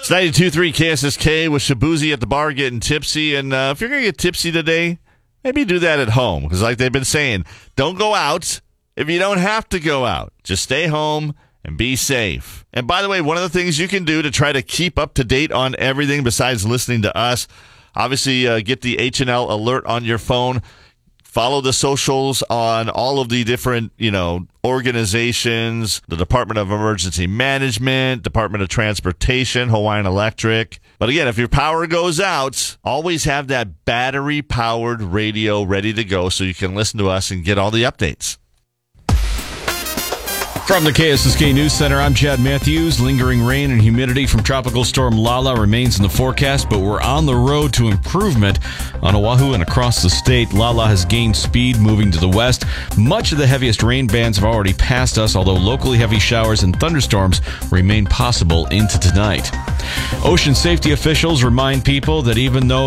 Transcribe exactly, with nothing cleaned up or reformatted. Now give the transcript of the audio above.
It's ninety-two point three K S S K with Shabuzi at the bar getting tipsy. And uh, if you're going to get tipsy today, maybe do that at home. Because like they've been saying, don't go out if you don't have to go out. Just stay home and be safe. And by the way, one of the things you can do to try to keep up to date on everything besides listening to us, obviously uh, get the H and L alert on your phone. Follow the socials on all of the different, you know, organizations, the Department of Emergency Management, Department of Transportation, Hawaiian Electric. But again, if your power goes out, always have that battery-powered radio ready to go so you can listen to us and get all the updates. From the K S S K News Center, I'm Chad Matthews. Lingering rain and humidity from Tropical Storm Lala remains in the forecast, but we're on the road to improvement on Oahu and across the state. Lala has gained speed, moving to the west. Much of the heaviest rain bands have already passed us, although locally heavy showers and thunderstorms remain possible into tonight. Ocean safety officials remind people that even though